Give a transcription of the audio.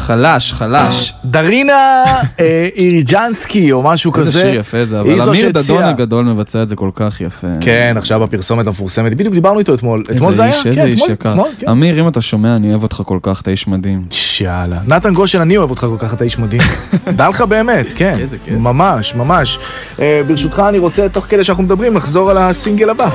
חלש, חלש. דרינה אירג'נסקי או משהו כזה. איזה שיר יפה זה, אבל אמיר דדון הגדול מבצע את זה כל כך יפה. כן, עכשיו הפרסומת המפורסמת, בדיוק דיברנו איתו אתמול. אתמול זה היה? איזה איש יקר. אמיר, אם אתה שומע, אני אוהב אותך כל כך, אתה איש מדהים. יאללה. נתן גושן, אני אוהב אותך כל כך, אתה איש מדהים. דע לך באמת, כן. ממש, ממש. ברשותך, אני רוצה, תוך כדי שאנחנו מדברים, לחזור על הסינגל הבא.